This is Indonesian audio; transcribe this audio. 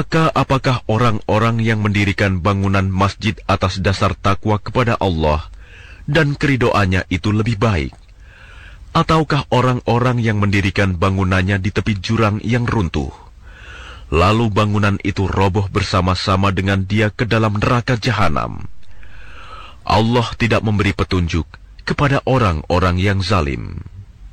Maka apakah orang-orang yang mendirikan bangunan masjid atas dasar takwa kepada Allah dan keridoannya itu lebih baik? Ataukah orang-orang yang mendirikan bangunannya di tepi jurang yang runtuh, lalu bangunan itu roboh bersama-sama dengan dia ke dalam neraka jahanam? Allah tidak memberi petunjuk kepada orang-orang yang zalim.